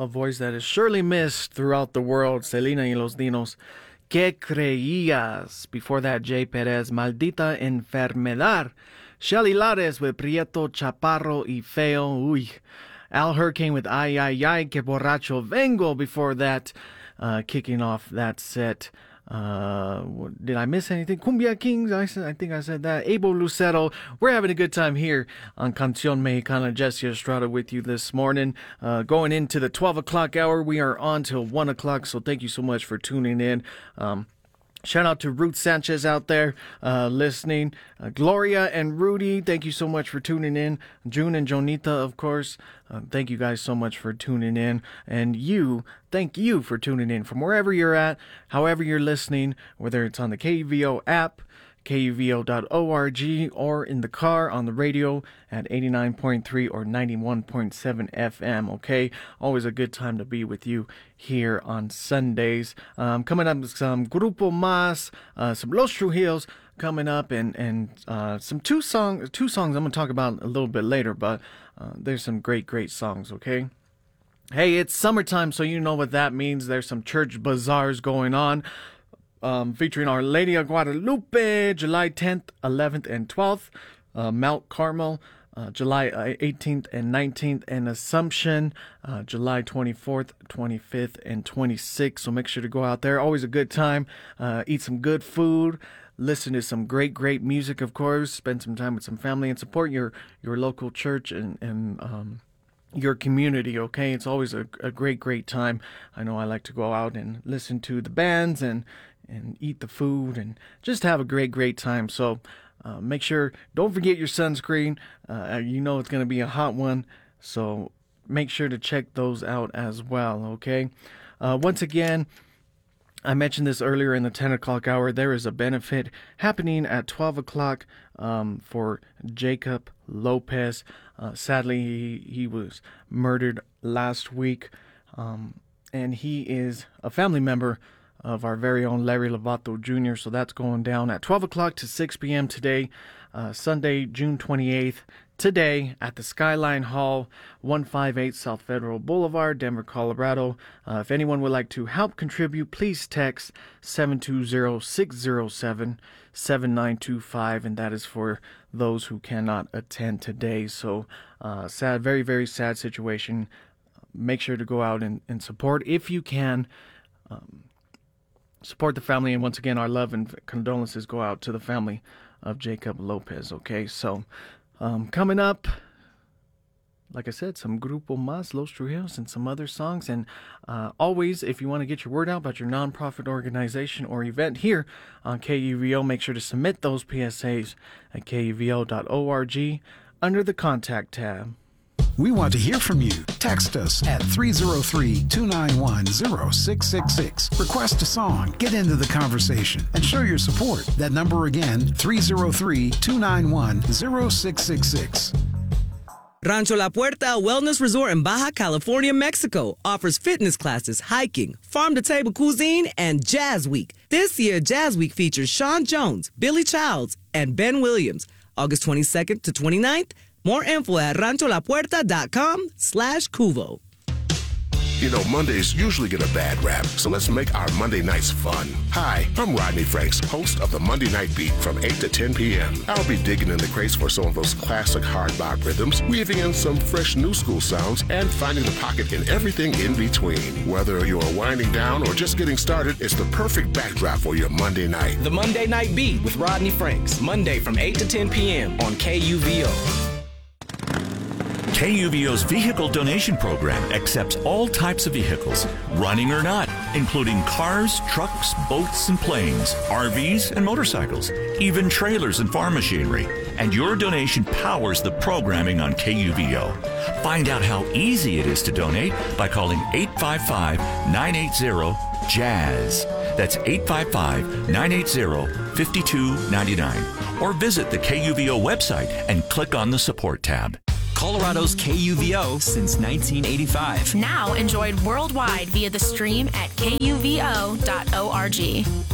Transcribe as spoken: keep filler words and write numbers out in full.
a voice that is surely missed throughout the world, Selena y los Dinos. ¿Qué creías? Before that, Jay Perez, Maldita Enfermedad. Shelly Lares with Prieto, Chaparro y Feo. Uy. Al Hurricane with Ay, Ay, Ay, Que Borracho Vengo. Before that, uh, kicking off that set. Uh, did I miss anything? Cumbia Kings, I, said, I think I said that. Abel Lucero. We're having a good time here on Canción Mexicana. Jesse Estrada with you this morning. Uh, going into the twelve o'clock hour. We are on till one o'clock, so thank you so much for tuning in. Um, Shout out to Ruth Sanchez out there uh, listening. Uh, Gloria and Rudy, thank you so much for tuning in. June and Jonita, of course. Uh, thank you guys so much for tuning in. And you, thank you for tuning in from wherever you're at, however you're listening, whether it's on the K U V O app, K U V O dot org, or in the car on the radio at eighty-nine point three or ninety-one point seven F M, okay? Always a good time to be with you here on Sundays. Um, coming up, some Grupo Más, uh, some Los Trujillos coming up, and, and uh, some two, song, two songs I'm going to talk about a little bit later, but uh, there's some great, great songs, okay? Hey, it's summertime, so you know what that means. There's some church bazaars going on. Um, featuring Our Lady of Guadalupe, July tenth, eleventh, and twelfth. Uh, Mount Carmel, uh, July eighteenth and nineteenth. And Assumption, uh, July twenty-fourth, twenty-fifth, and twenty-sixth. So make sure to go out there. Always a good time. Uh, eat some good food. Listen to some great, great music, of course. Spend some time with some family and support your, your local church and, and um, your community, okay? It's always a, a great, great time. I know I like to go out and listen to the bands and and eat the food and just have a great, great time. So uh, make sure, don't forget your sunscreen. Uh, you know it's going to be a hot one, so make sure to check those out as well, okay? Uh, once again, I mentioned this earlier in the ten o'clock hour. There is a benefit happening at twelve o'clock um, for Jacob Lopez. Uh, sadly, he, he was murdered last week, um, and he is a family member of our very own Larry Lovato Junior So that's going down at twelve o'clock to six p.m. today, uh, Sunday, June twenty-eighth, today at the Skyline Hall, one fifty-eight South Federal Boulevard, Denver, Colorado. Uh, if anyone would like to help contribute, please text seven two zero, six zero seven, seven nine two five, and that is for those who cannot attend today. So uh, sad, very, very sad situation. Make sure to go out and, and support if you can. Um, Support the family, and once again, our love and condolences go out to the family of Jacob Lopez, okay? So, um, coming up, like I said, some Grupo Más, Los Trujillos, and some other songs. And uh, always, if you want to get your word out about your nonprofit organization or event here on K U V O, make sure to submit those P S As at K U V O dot org under the Contact tab. We want to hear from you. Text us at three oh three, two nine one, oh six six six. Request a song, get into the conversation, and show your support. That number again, three oh three, two nine one, oh six six six. Rancho La Puerta Wellness Resort in Baja California, Mexico offers fitness classes, hiking, farm-to-table cuisine, and Jazz Week. This year, Jazz Week features Sean Jones, Billy Childs, and Ben Williams, August twenty-second to twenty-ninth. More info at rancholapuerta.com slash Cuvo. You know, Mondays usually get a bad rap, so let's make our Monday nights fun. Hi, I'm Rodney Franks, host of the Monday Night Beat from eight to ten p.m. I'll be digging in the crates for some of those classic hard bop rhythms, weaving in some fresh new school sounds, and finding the pocket in everything in between. Whether you're winding down or just getting started, it's the perfect backdrop for your Monday night. The Monday Night Beat with Rodney Franks, Monday from eight to ten p.m. on K U V O. K U V O's vehicle donation program accepts all types of vehicles, running or not, including cars, trucks, boats, and planes, R Vs, and motorcycles, even trailers and farm machinery. And your donation powers the programming on K U V O. Find out how easy it is to donate by calling eight five five, nine eight zero, JAZZ. That's eight five five, nine eight zero, five two nine nine. Or visit the K U V O website and click on the support tab. Colorado's K U V O since nineteen eighty-five. Now enjoyed worldwide via the stream at K U V O dot org.